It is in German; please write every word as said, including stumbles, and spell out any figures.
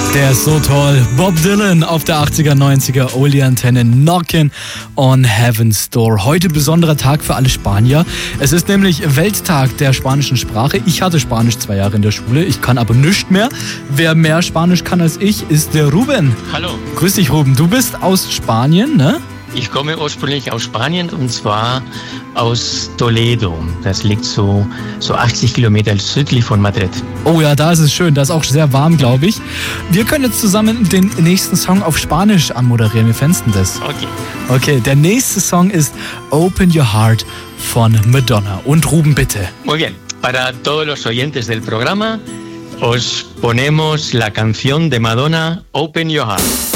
Der ist so toll. Bob Dylan auf der achtziger, neunziger Oli-Antenne Knockin' on Heaven's Door. Heute besonderer Tag für alle Spanier. Es ist nämlich Welttag der spanischen Sprache. Ich hatte Spanisch zwei Jahre in der Schule. Ich kann aber nichts mehr. Wer mehr Spanisch kann als ich, ist der Ruben. Hallo. Grüß dich, Ruben. Du bist aus Spanien, ne? Ich komme ursprünglich aus Spanien und zwar aus Toledo. Das liegt so, so achtzig Kilometer südlich von Madrid. Oh ja, da ist es schön. Da ist auch sehr warm, glaube ich. Wir können jetzt zusammen den nächsten Song auf Spanisch anmoderieren. Wie fändest du das? Okay. Okay, der nächste Song ist Open Your Heart von Madonna. Und Ruben, bitte. Muy bien. Para todos los oyentes del programa, os ponemos la canción de Madonna, Open Your Heart.